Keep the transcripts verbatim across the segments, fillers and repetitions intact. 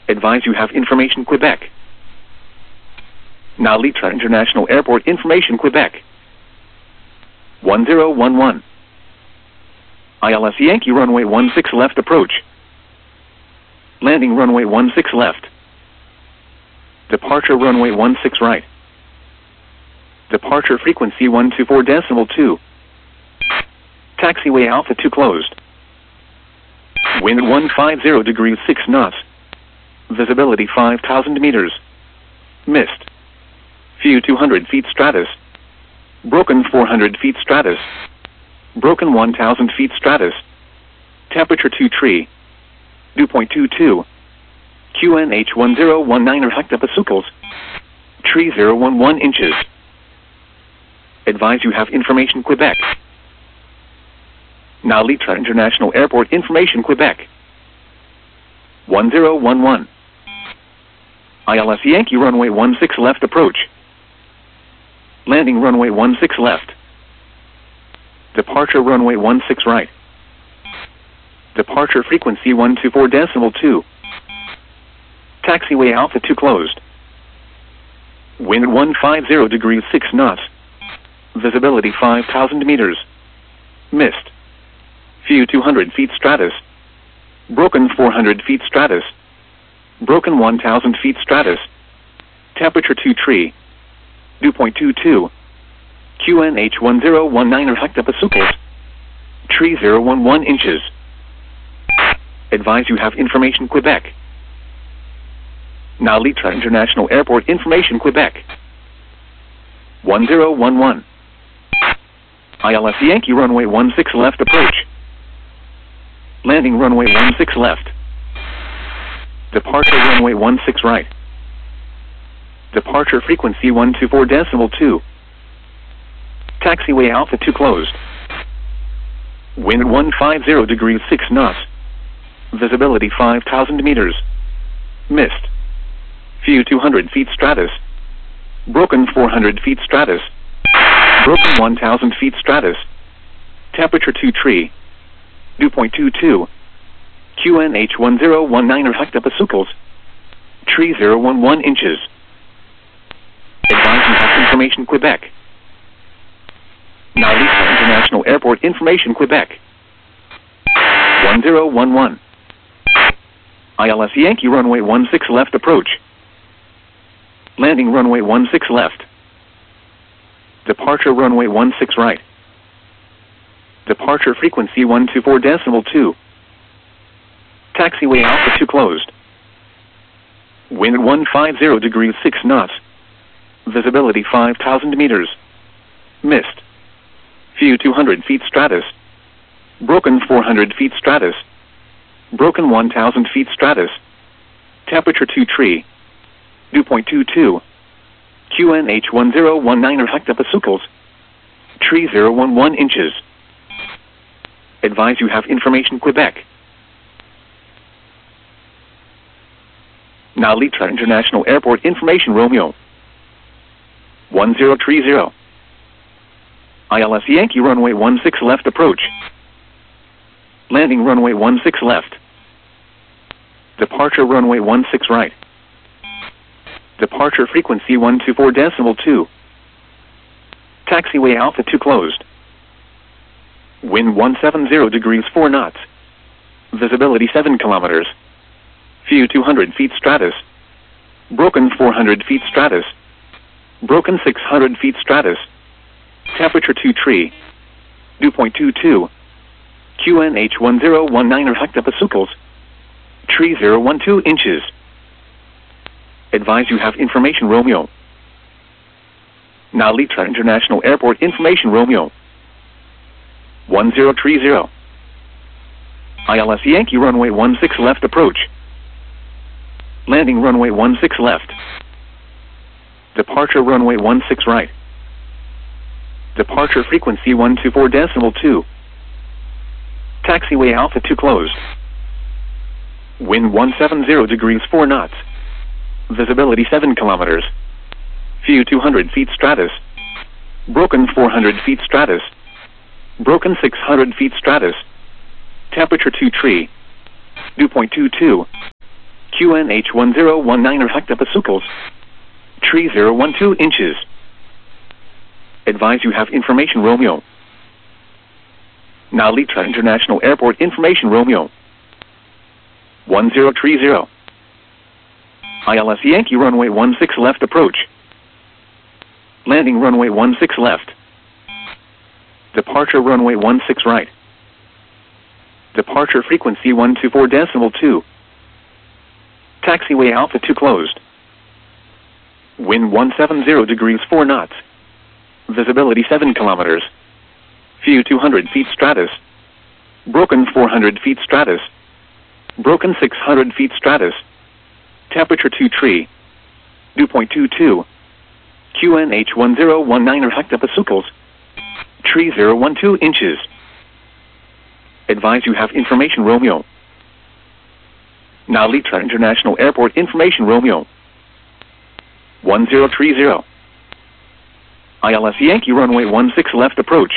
Advise you have information Quebec. Nalitra International Airport information Quebec. one zero one one. I L S Yankee runway one six left approach. Landing runway one six left. Departure runway one six right. Departure frequency one two four decimal two. Taxiway Alpha two closed. Wind one five zero degrees six knots. Visibility five thousand meters. Mist. View two hundred feet stratus. Broken four hundred feet stratus. Broken one thousand feet stratus. Temperature two tree. Dew point two two. Q N H one zero one nine or hectopascals. Tree zero one one inches. Advise you have information Quebec. Nalitra International Airport information Quebec. one zero one one. I L S Yankee runway one six left approach. Landing runway one six left. Departure runway one six right. Departure frequency one two four decimal two. Taxiway Alpha two closed. Wind one five zero degrees six knots. Visibility five thousand meters. Mist. View two hundred feet stratus. Broken four hundred feet stratus. Broken one thousand feet stratus. Temperature two tree. Dew point two two. Q N H one zero one nine or hectopascals. Tree zero one one inches. Advise you have information Quebec. Nalitra International Airport information Quebec. one zero one one. I L S Yankee runway one six left approach. Landing runway one six left. Departure runway one six right. Departure frequency one two four decimal two. Taxiway Alpha two closed. Wind one five zero degrees six knots. Visibility five thousand meters. Mist. View two hundred feet stratus. Broken four hundred feet stratus. Broken one thousand feet stratus. Temperature two tree. Dew point two two. Q N H one zero one nine or hectopascals. Tree zero one one inches. Advise you have information Quebec. Nalitra International Airport information Quebec. one zero one one. I L S Yankee runway one six left approach. Landing runway one six left. Departure runway one six right. Departure frequency one two four decimal two. Taxiway Alpha two closed. Wind one five zero degrees six knots. Visibility five thousand meters. Mist. View two hundred feet stratus. Broken four hundred feet stratus. Broken one thousand feet stratus. Temperature two tree. Dew point two two. Q N H one zero one nine or hectopascals. Tree zero one one inches. Advise you have information Quebec. Nalitra International Airport information Romeo. one zero three zero. I L S Yankee runway one six left approach. Landing runway one six left. Departure runway one six right. Departure frequency one two four decimal two. Taxiway Alpha two closed. Wind one seven zero degrees four knots. Visibility seven kilometers. View two hundred feet stratus. Broken four hundred feet stratus. Broken six hundred feet stratus. Temperature two tree. Dew point two two. Q N H one zero one nine or hectopascals. Tree zero one two inches. Advise you have information Romeo. Nalitra International Airport information Romeo. one zero three zero. I L S Yankee runway one six left approach. Landing runway one six left. Departure runway one six right. Departure frequency one two four decimal two. Taxiway Alpha two closed. Wind one seven zero degrees four knots. Visibility seven kilometers. View two hundred feet stratus. Broken four hundred feet stratus. Broken six hundred feet stratus. Temperature two tree. Dew point two two. Q N H one zero one nine hectopascals. Tree zero one two inches. Advise you have information Romeo. Now Litra International Airport information Romeo. one zero three zero. I L S Yankee runway one six left approach. Landing runway one six left. Departure runway one six right. Departure frequency one two four decimal two. Taxiway Alpha two closed. Wind one seventy degrees four knots. Visibility seven kilometers. View two hundred feet stratus. Broken four hundred feet stratus. Broken six hundred feet stratus. Temperature two tree. Dew point two two. Q N H one zero one nine hectopascals. Tree zero one two inches. Advise you have information Romeo. Now Litra International Airport information Romeo. one zero three zero. I L S Yankee runway one six left approach.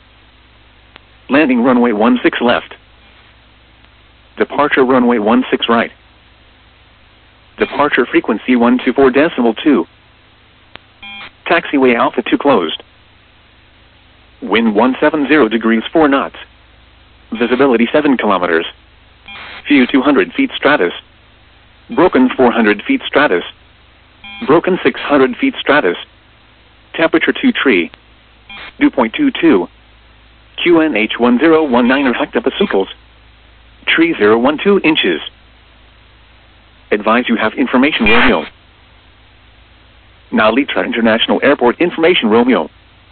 Landing runway one six left. Departure runway one six right. Departure frequency one two four decimal two. Taxiway Alpha two closed. Wind one seventy degrees four knots. Visibility seven kilometers. View two hundred feet stratus. Broken four hundred feet stratus. Broken six hundred feet stratus. Temperature two tree. Dew point two two. Q N H one zero one nine hectopascals. Tree zero one two inches. Advise you have information Romeo. Now Litra International Airport information Romeo.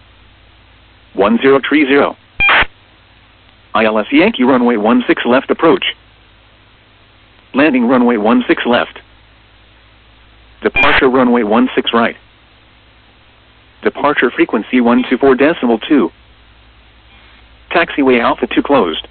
one zero three zero. I L S Yankee runway one six left approach. Landing runway one six left. Departure runway one six right. Departure frequency one two four decimal two. Taxiway Alpha two closed.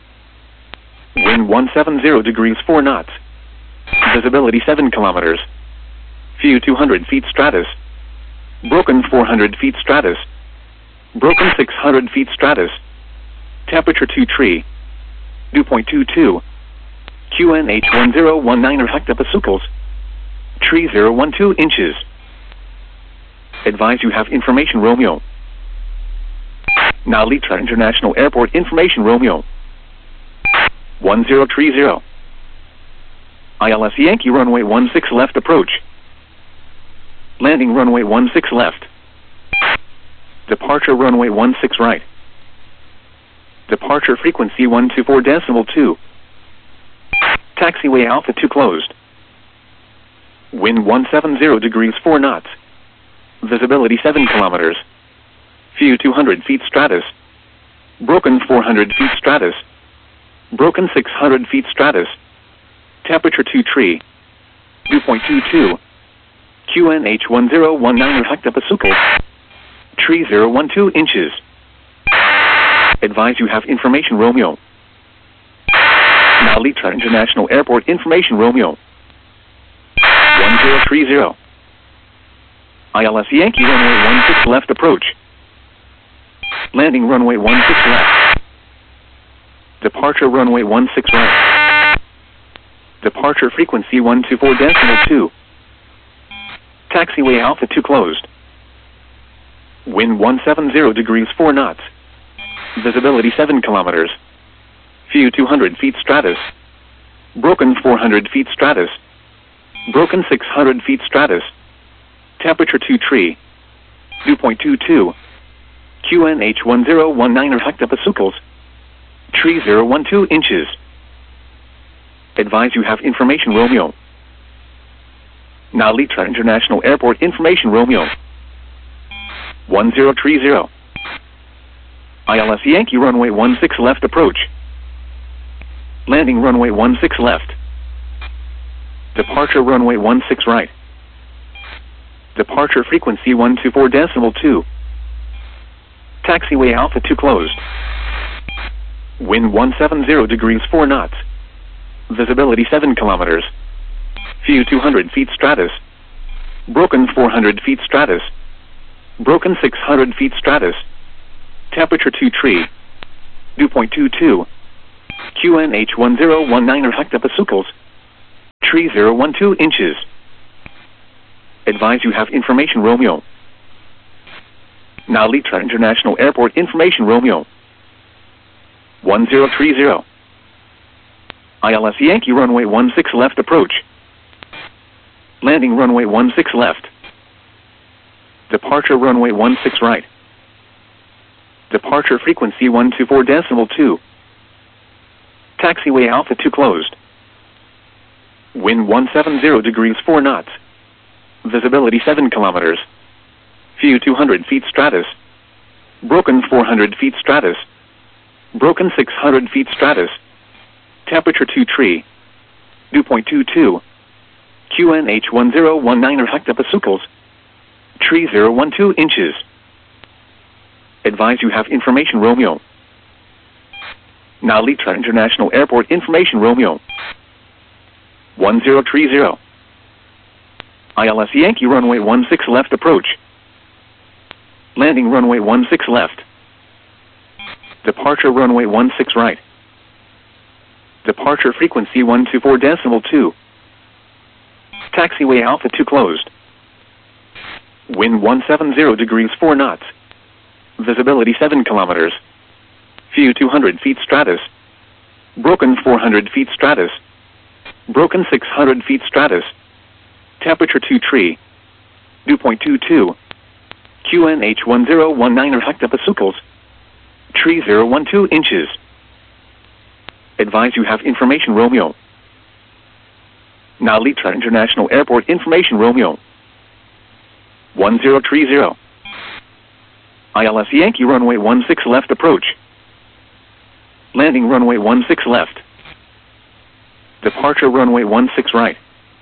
Wind one seventy degrees four knots. Visibility seven kilometers. View two hundred feet stratus. Broken four hundred feet stratus. Broken six hundred feet stratus. Temperature two tree. Dew point two two. Q N H one zero one nine hectopascals. Tree zero one two inches. Advise you have information Romeo. Now Litra International Airport information Romeo. one zero three zero. I L S Yankee runway one six left approach. Landing runway one six left. Departure runway one six right. Departure frequency one two four decimal two. Taxiway Alpha two closed. Wind one seventy degrees four knots. Visibility seven kilometers. View two hundred feet stratus. Broken four hundred feet stratus. Broken six hundred feet stratus. Temperature two tree. Dew point two two. Q N H one zero one nine hectopascals. Tree zero one two inches. Advise you have information Romeo. Now Litra International Airport information Romeo. one zero three zero. I L S Yankee runway one six left approach. Landing runway one six left. Departure runway one six right. Departure frequency one two four decimal two. Taxiway Alpha two closed. Wind one seventy degrees four knots. Visibility seven kilometers. View two hundred feet stratus. Broken four hundred feet stratus. Broken six hundred feet stratus. Temperature two tree. Dew point two two. Q N H one zero one nine hectopascals. Tree zero one two inches. Advise you have information Romeo. Now Litra International Airport information Romeo. one zero three zero. I L S Yankee runway one six left approach. Landing runway one six left. Departure runway one six right. Departure frequency one two four decimal two. Taxiway Alpha two closed. Wind one seventy degrees four knots. Visibility seven kilometers. View two hundred feet stratus. Broken four hundred feet stratus. Broken six hundred feet stratus. Temperature two tree. Dew point two two. Q N H one zero one nine hectopascals. Tree zero one two inches. Advise you have information Romeo. Now Litra International Airport information Romeo. one zero three zero. I L S Yankee runway one six left approach. Landing runway one six left. Departure runway one six right. Departure frequency one two four decimal two. Taxiway Alpha two closed. Wind one seven zero degrees four knots. Visibility seven kilometers. View two hundred feet stratus. Broken four hundred feet stratus. Broken six hundred feet stratus. Temperature two tree. Dew point two two. Q N H one zero one nine hectopascals. Tree zero one two inches. Advise you have information Romeo. Now Litra International Airport information Romeo. one zero three zero. I L S Yankee runway one six left approach. Landing runway one six left. Departure runway one six right. Departure frequency one two four decimal two. Taxiway Alpha two closed. Wind one seven zero degrees four knots. Visibility seven kilometers. View two hundred feet stratus. Broken four hundred feet stratus. Broken six hundred feet stratus. Temperature two tree. Dew point two two. Q N H one zero one nine hectopascals. Tree zero one two inches. Advise you have information Romeo. Now Litra International Airport information Romeo. one zero three zero. I L S Yankee runway one six left approach. Landing runway one six left. Departure runway one six right.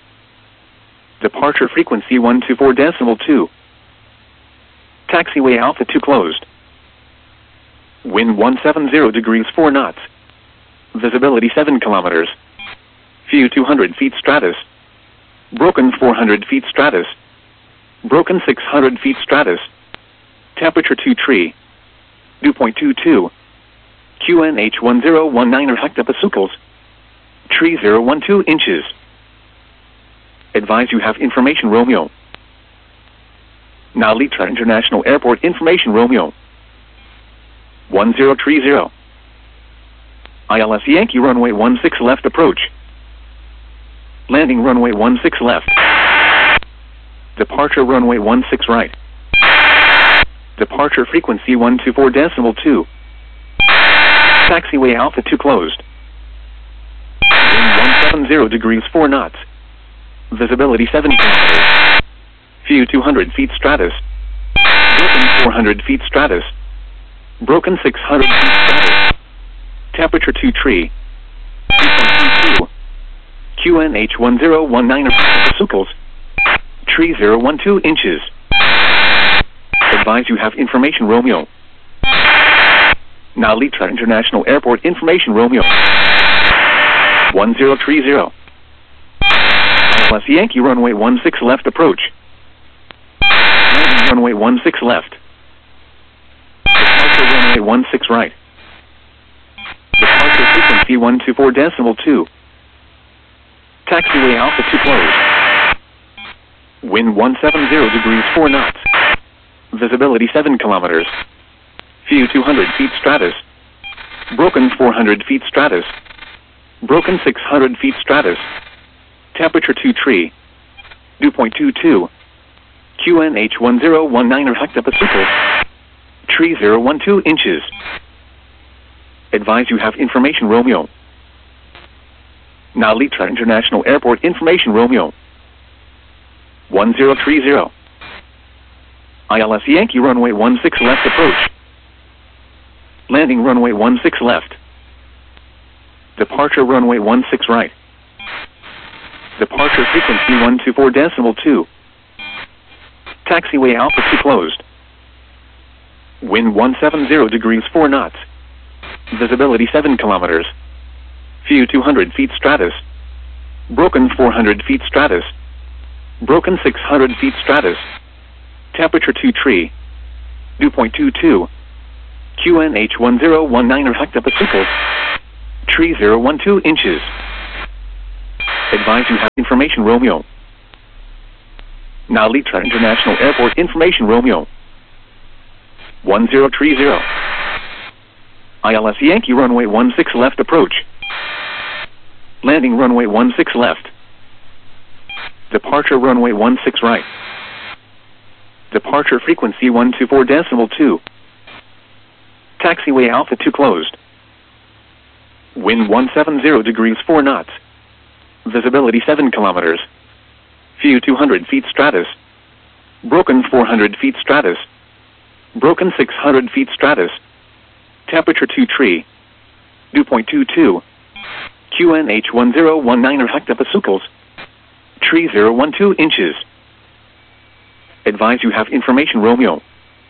Departure frequency one two four decimal two. Taxiway Alpha two closed. Wind one seven zero degrees four knots. Visibility seven kilometers. View two hundred feet stratus. Broken four hundred feet stratus. Broken six hundred feet stratus. Temperature two tree. Dew point two two. Q N H one zero one nine hectopascals. Tree zero one two inches. Advise you have information Romeo. Now Litra International Airport information Romeo. one zero three zero. I L S Yankee runway one six left approach. Landing runway one six left. Departure runway one six right. Departure frequency one two four decimal two. Taxiway Alpha two closed. Wind one seven zero degrees four knots. Visibility seven kilometers. View two hundred feet stratus. Broken four hundred feet stratus. Broken six hundred feet stratus. Temperature two tree. Dew point two two. Q N H one zero one nine hectopascals. Tree zero one two inches. Advise you have information Romeo. Now Litra International Airport information Romeo. one zero three zero. I L S Yankee runway one six left approach. Landing runway one six left. Departure runway one six right. Departure frequency one two four decimal two. Taxiway Alpha two closed. Wind one seven zero degrees four knots. Visibility seven kilometers. View two hundred feet stratus. Broken four hundred feet stratus. Broken six hundred feet stratus. Temperature two tree. Dew point two two. Q N H one zero one nine hectopascals. Tree zero one two inches. Advise you have information Romeo. Now Litra International Airport information Romeo. one zero three zero. I L S Yankee runway one six left approach. Landing runway one six left. Departure runway one six right. Departure frequency one two four decimal two. Taxiway Alpha two closed. Wind one seven zero degrees four knots. Visibility seven kilometers. View two hundred feet stratus. Broken four hundred feet stratus. Broken six hundred feet stratus. Temperature two tree. Dew point two two. Q N H one zero one nine hectopascals. Tree zero one two inches. Advise you have information Romeo. Now Litra International Airport information Romeo. one zero three zero. I L S Yankee runway one six left approach. Landing runway one six left. Departure runway one six right. Departure frequency one two four decimal two. Taxiway Alpha two closed. Wind one seven zero degrees four knots. Visibility seven kilometers. View two hundred feet stratus. Broken four hundred feet stratus. Broken six hundred feet stratus. Temperature two tree. Dew point two two. Q N H one zero one nine hectopascals. Tree zero one two inches. Advise you have information Romeo.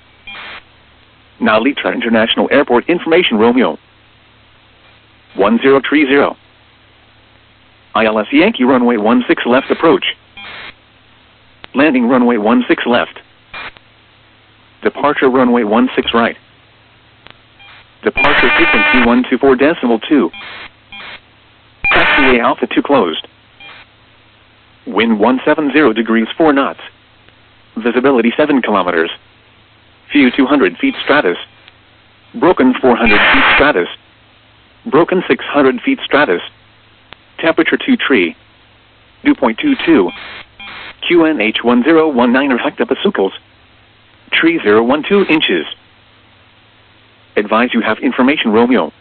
Now Litra International Airport information Romeo. one zero three zero. I L S Yankee runway one six left approach. Landing runway one six left. Departure runway one six right. Departure frequency one two four decimal two. Taxiway Alpha two closed. Wind one seven zero degrees four knots. Visibility seven kilometers. View two hundred feet stratus. Broken four hundred feet stratus. Broken six hundred feet stratus. Temperature two tree. Dew point two two. Q N H one zero one nine hectopascals. Tree zero one two inches. Advise you have information Romeo.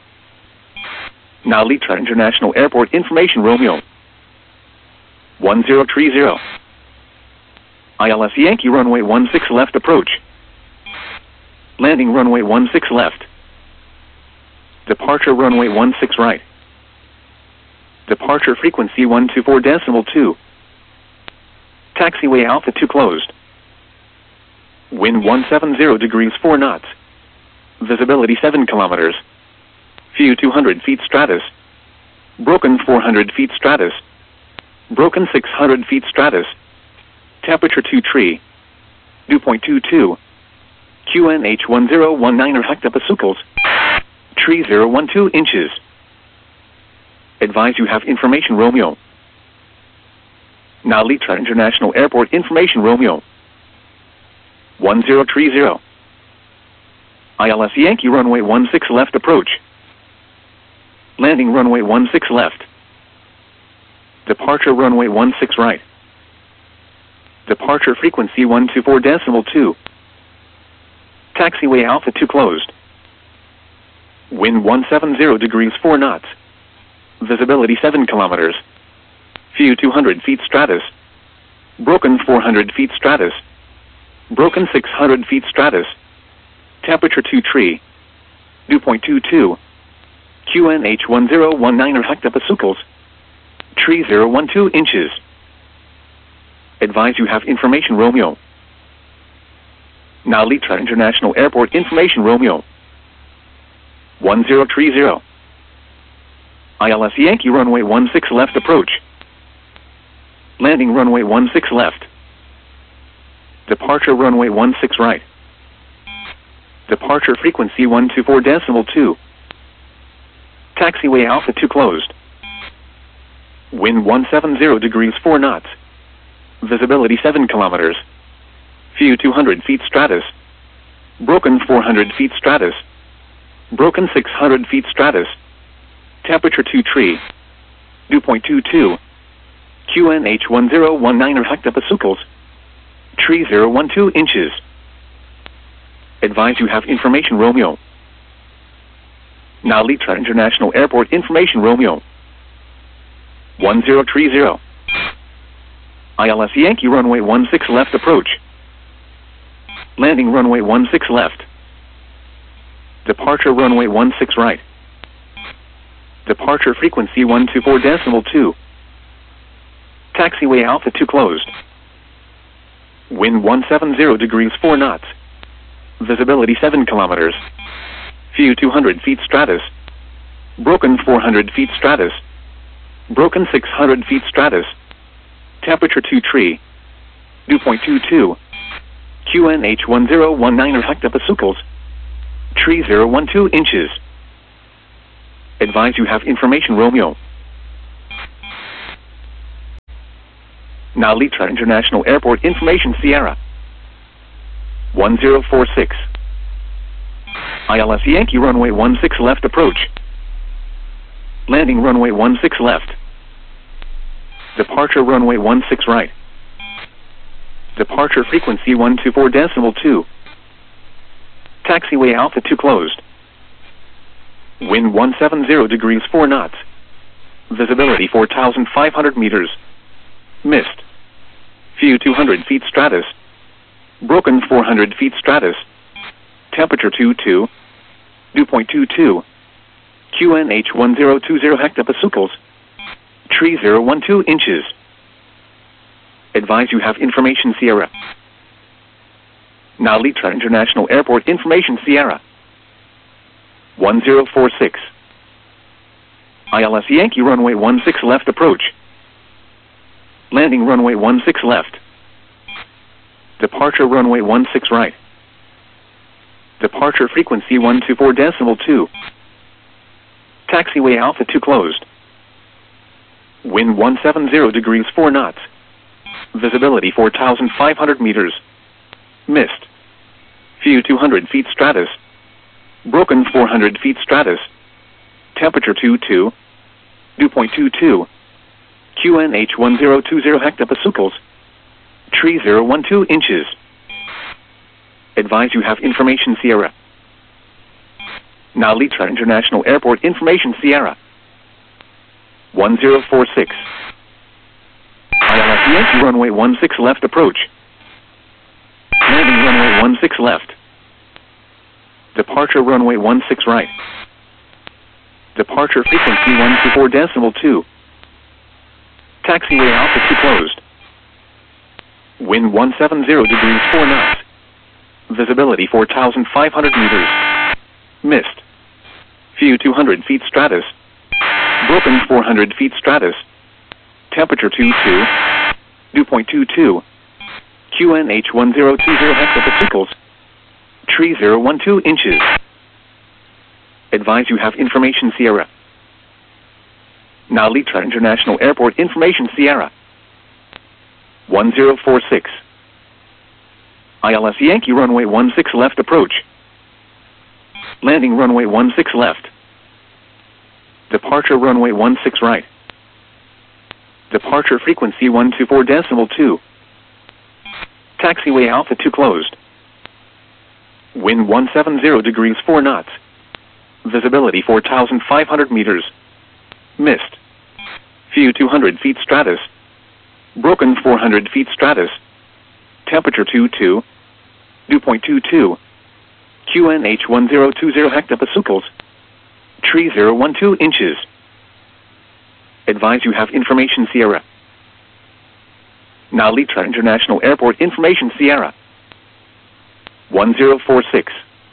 Now Litra International Airport information Romeo. one zero three zero. I L S Yankee runway one six left approach. Landing runway one six left. Departure runway one six right. Departure frequency one two four decimal two. Taxiway Alpha two closed. Wind one seven zero degrees four knots. Visibility seven kilometers. View two hundred feet stratus. Broken four hundred feet stratus. Broken six hundred feet stratus. Temperature two tree. Dew point two two. Q N H one zero one nine hectopascals. Tree zero one two inches. Advise you have information Romeo. Now Litra International Airport information Romeo. one zero three zero. I L S Yankee runway one six left approach. Landing runway one six left. Departure runway one six right. Departure frequency one two four decimal two. Taxiway Alpha two closed. Wind one seven zero degrees four knots. Visibility seven kilometers. View two hundred feet stratus. Broken four hundred feet stratus. Broken six hundred feet stratus. Temperature two tree. Dew point two two. Q N H one zero one nine hectopascals. Tree zero one two inches. Advise you have information Romeo. Now Litra International Airport information Romeo. one zero three zero. I L S Yankee runway one six left approach. Landing runway one six left. Departure runway one six right. Departure frequency one two four decimal two. Taxiway Alpha two closed. Wind one seven zero degrees four knots. Visibility seven kilometers. View two hundred feet stratus. Broken four hundred feet stratus. Broken six hundred feet stratus. Temperature two tree. Dew point two two. Q N H one zero one nine hectopascals. Tree zero one two inches. Advise you have information Romeo. Now Litra International Airport information Romeo. one zero three zero. I L S Yankee runway one six left approach. Landing runway one six left. Departure runway one six right. Departure frequency one two four decimal two. Taxiway Alpha two closed. Wind one seven zero degrees four knots. Visibility seven kilometers. View two hundred feet stratus. Broken four hundred feet stratus. Broken six hundred feet stratus. Temperature two tree. Dew point two two. Q N H one zero one nine hectopascals. Tree zero one two inches. Advise you have information Romeo. Now Litra International Airport Information Sierra. one zero four six. I L S Yankee runway one six left approach. Landing runway one six left. Departure runway one six right. Departure frequency one two four decimal two. Taxiway Alpha two closed. Wind one seven zero degrees four knots. Visibility four thousand five hundred meters. Mist. View two hundred feet stratus. Broken four hundred feet stratus. Temperature two two. Dew point two two. Q N H one zero two zero hectopascals. Tree zero one two inches. Advise you have information Sierra. Now Litra International Airport Information Sierra. one zero four six. I L S Yankee runway one six left approach. Landing runway one six left. Departure runway one six right. Departure frequency one two four decimal two. Taxiway Alpha two closed. Wind one seven zero degrees four knots. Visibility four thousand five hundred meters. Mist. View two hundred feet stratus. Broken four hundred feet stratus. Temperature two two. Dew point two two. Q N H one zero two zero hectopascals. Tree zero one two inches. Advise you have information Sierra. Now Litra International Airport Information Sierra. one zero four six. I L S Yankee runway one six left approach. Landing runway one six left. Departure runway one six right. Departure frequency one two four decimal two. Taxiway Alpha two closed. Wind one seven zero degrees four knots. Visibility four thousand five hundred meters. Mist. View two hundred feet stratus. Broken four hundred feet stratus. Temperature two two. Dew point two two. Q N H one zero two zero hectopascals. Tree zero one two inches. Advise you have information Sierra. Now Litra International Airport Information Sierra. one zero four six. I L S Yankee runway one six left approach. Landing runway one six left. Departure runway one six right. Departure frequency one two four decimal two. Taxiway Alpha two closed. Wind one seven zero degrees four knots. Visibility four thousand five hundred meters. Mist. View two hundred feet stratus. Broken four hundred feet stratus. Temperature two two. Dew point two two. Q N H one zero two zero hectopascals. Tree zero one two inches. Advise you have information Sierra. Now Litra International Airport Information Sierra. one zero four six.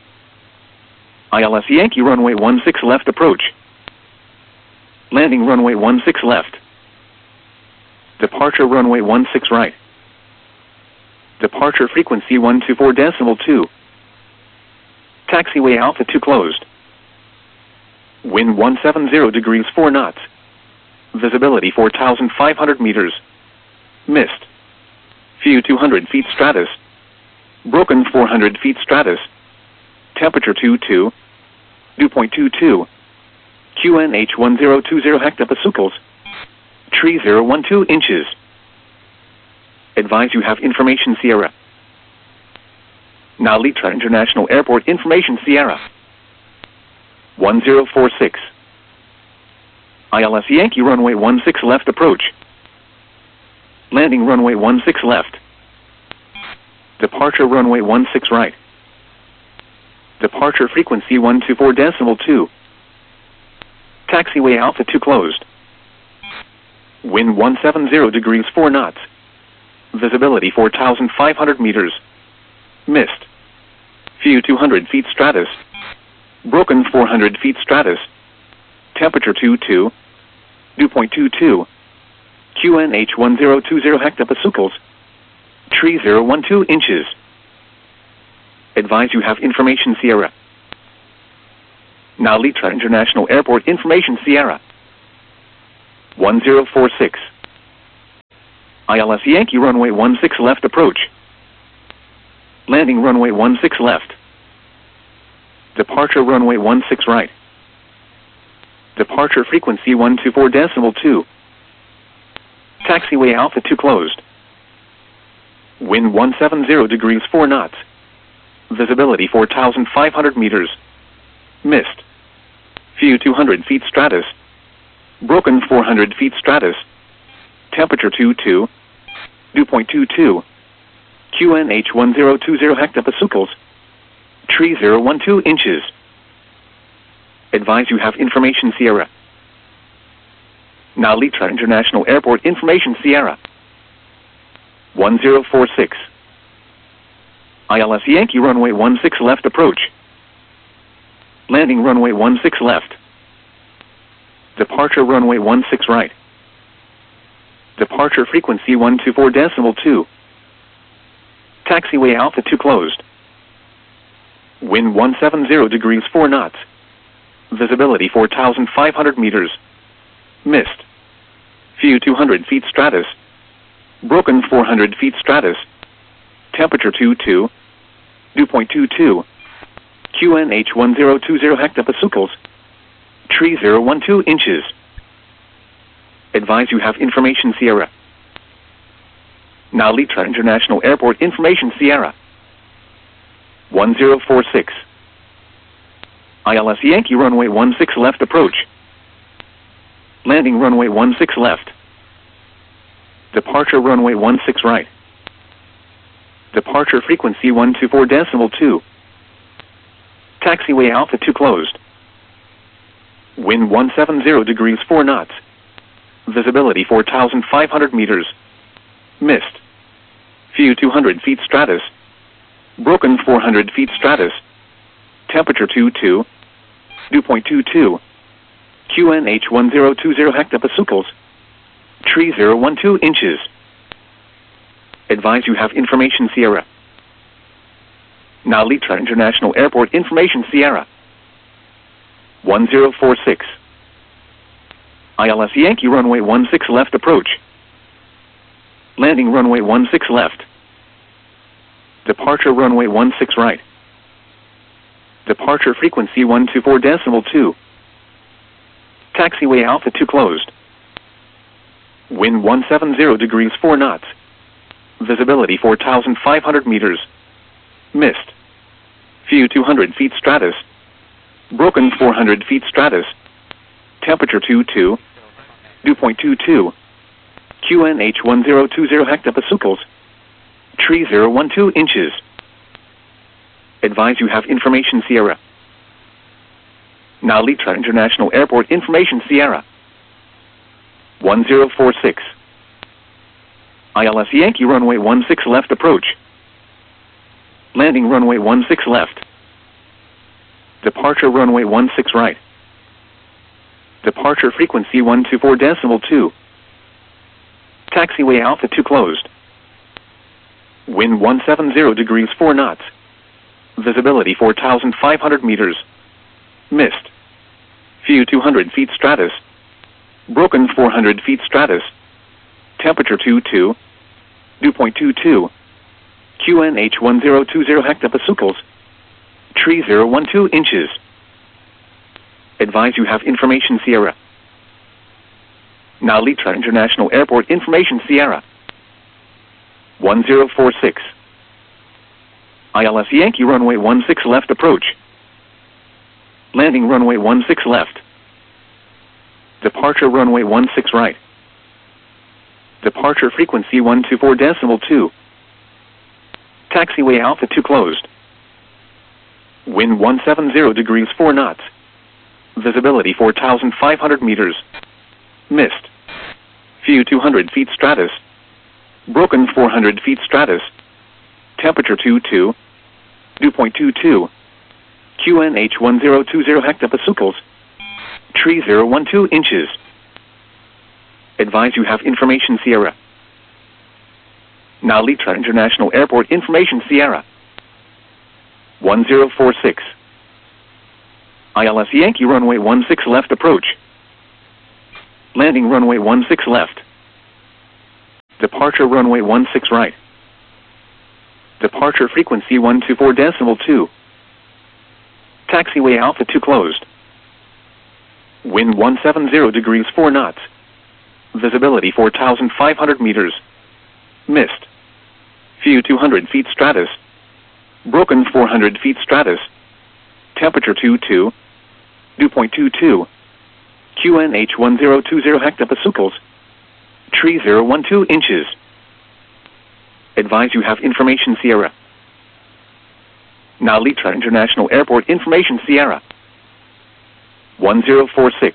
I L S Yankee runway one six left approach. Landing runway one six left. Departure runway one six right. Departure frequency one two four decimal two. Taxiway Alpha two closed. Wind one seven zero degrees four knots. Visibility four thousand five hundred meters. Mist. View two hundred feet stratus. Broken four hundred feet stratus. Temperature two two. Dew point two two. Q N H one zero two zero hectopascals. Tree zero one two inches. Advise you have information Sierra. Now Litra International Airport Information Sierra. one zero four six. I L S Yankee runway one six left approach. Landing runway one six left. Departure runway one six right. Departure frequency one two four decimal two. Taxiway Alpha two closed. Wind one seven zero degrees four knots. Visibility four thousand five hundred meters. Mist. View two hundred feet stratus. Broken four hundred feet stratus. Temperature two two. Dew point two two. Q N H one zero two zero hectopascals. Tree zero one two inches. Advise you have information Sierra. Now Litra International Airport Information Sierra. one zero four six. I L S Yankee runway one six left approach. Landing runway one six left. Departure runway one six right. Departure frequency one two four decimal two. Taxiway Alpha two closed. Wind one seven zero degrees four knots. Visibility four thousand five hundred meters. Mist. View two hundred feet stratus. Broken four hundred feet stratus. Temperature two two. Dew point two two. Q N H one zero two zero hectopascals. Tree zero one two inches. Advise you have information Sierra. Now Litra International Airport information Sierra. one zero four six. I L S Yankee runway one six left approach. Landing runway one six left. Departure runway one six right. Departure frequency one two four decimal two. Taxiway Alpha two closed. Wind one seven zero degrees four knots. Visibility four thousand five hundred meters. Mist. View two hundred feet stratus. Broken four hundred feet stratus. Temperature two two. Dew point two two. Q N H one zero two zero hectopascals. Tree zero one two inches. Advise you have information Sierra. Now Litra International Airport information Sierra. one zero four six. I L S Yankee runway one six left approach. Landing runway one six left. Departure runway one six right. Departure frequency one two four decimal two. Taxiway Alpha two closed. Wind one seven zero degrees four knots. Visibility four thousand five hundred meters. Mist. View two hundred feet stratus. Broken four hundred feet stratus. Temperature two two. Dew point two two. Q N H one zero two zero hectopascals. Tree zero one two inches. Advise you have information Sierra. Now Litra International Airport information Sierra. one zero four six. I L S Yankee runway one six left approach. Landing runway one six left. Departure runway one six right. Departure frequency one two four decimal two. Taxiway Alpha two closed. Wind one seven zero degrees four knots. Visibility four thousand five hundred meters. Mist. View two hundred feet stratus. Broken four hundred feet stratus. Temperature two two. Dew point two two. Q N H one zero two zero hectopascals. Tree zero one two inches. Advise you have information Sierra. Now Litra International Airport information Sierra. one zero four six. I L S Yankee runway one six left approach. Landing runway one six left. Departure runway one six right. Departure frequency one two four decimal two. Taxiway Alpha two closed. Wind one seven zero degrees four knots. Visibility four thousand five hundred meters. Mist. View two hundred feet stratus. Broken four hundred feet stratus. Temperature two two. Dew point two two. Q N H one zero two zero hectopascals. Tree zero one two inches. Advise you have information Sierra. Now Litra International Airport information Sierra. one zero four six. I L S Yankee runway one six left approach. Landing runway one six left. Departure runway one six right. Departure frequency one two four decimal two. Taxiway Alpha two closed. Wind one seven zero degrees four knots. Visibility four thousand five hundred meters. Mist. View two hundred feet stratus. Broken four hundred feet stratus. Temperature two two. Dew point two two. Q N H one zero two zero hectopascals. Tree zero one two inches. Advise you have information Sierra. Now Litra International Airport information Sierra. one zero four six. I L S Yankee runway one six left approach. Landing runway one six left. Departure runway one six right. Departure frequency one two four decimal two. Taxiway Alpha two closed. Wind one seven zero degrees four knots. Visibility four thousand five hundred meters. Mist. Few two hundred feet stratus. Broken four hundred feet stratus. Temperature two two. Dew point two two. Q N H one zero two zero hectopascals. Tree zero one two inches. Advise you have information Sierra. Now Litra International Airport information Sierra. one zero four six.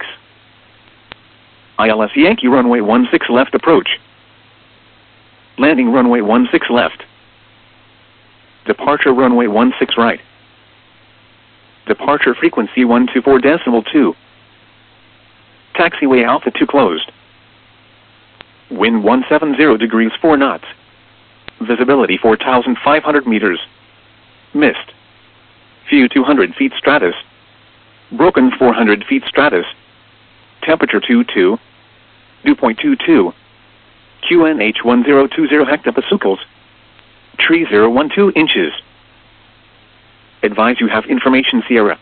I L S Yankee runway one six left approach. Landing runway one six left. Departure runway one six right. Departure frequency one two four decimal two. Taxiway Alpha two closed. Wind one seven zero degrees four knots. Visibility four thousand five hundred meters. Mist. Few two hundred feet stratus. Broken four hundred feet stratus. Temperature two two. Dew point two two. Q N H one zero two zero hectopascals. Tree zero one two inches. Advise you have information Sierra.